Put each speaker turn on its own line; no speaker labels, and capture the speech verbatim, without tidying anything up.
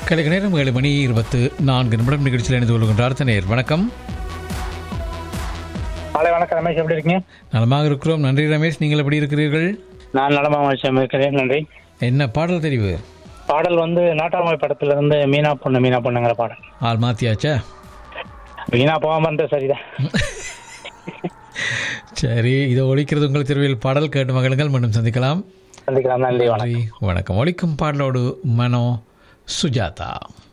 கலைக நேரம் ஏழு மணி இருபத்து நான்கு நிமிடம் நிகழ்ச்சியில் இணைந்து கொள்கின்றார் தனையர். வணக்கம்.
காலை வணக்கம் ரமேஷ், எப்படி இருக்கீங்க?
நலமாக இருக்கிறோம், நன்றி ரமேஷ். நீங்கள் எப்படி இருக்கிறீர்கள்?
நான் நலமாக இருக்கிறேன், நன்றி.
என்ன பாடல் தெரிவு?
பாடல் வந்து நாட்டாமை படத்துல இருந்து மீனா பொண்ணு மீனா பொண்ணுங்கிற பாடல்.
ஆள் மாத்தியாச்சா?
மீனா போகாம இருந்தா சரிதான்.
சரி, இதை ஒழிக்கிறது உங்கள் தெருவில் பாடல் கேட்டு மகளுங்கள். மீண்டும் சந்திக்கலாம்.
சந்திக்கலாம், நன்றி, வணக்கம்.
வணக்கம். ஒழிக்கும் பாடலோடு மனோ சுஜாதா.